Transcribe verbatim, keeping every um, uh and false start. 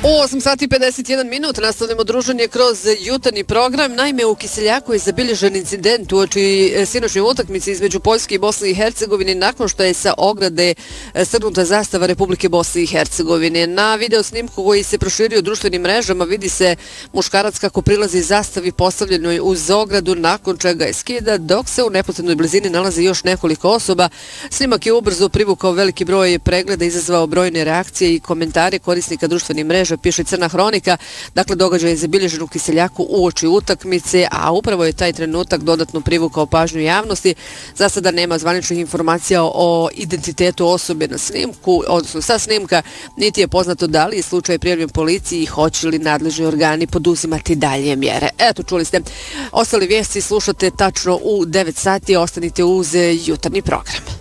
osam sati i pedeset jedan minut, nastavljamo druženje kroz jutarnji program. Naime, u Kiseljaku je zabilježen incident uoči sinoćnje utakmice između Poljske i Bosne i Hercegovine nakon što je sa ograde strgnuta zastava Republike Bosne i Hercegovine. Na video snimku koji se proširio u društvenim mrežama vidi se muškarac kako prilazi zastavi postavljenoj uz ogradu, nakon čega je skida, dok se u neposrednoj blizini nalazi još nekoliko osoba. Snimak je ubrzo privukao veliki broj pregleda, izazvao brojne reakcije i komentare korisnika društvenih mreža, piše Crna hronika. Dakle, događaj je zabilježen u Kiseljaku uoči utakmice, a upravo je taj trenutak dodatno privukao pažnju javnosti. Za sada nema zvaničnih informacija o identitetu osobe na snimku, odnosno sa snimka, niti je poznato da li je slučaj prijavljen policiji i hoće li nadležni organi poduzimati dalje mjere. Eto, čuli ste. Ostali vijesti slušate tačno u devet sati, ostanite uz jutarnji program.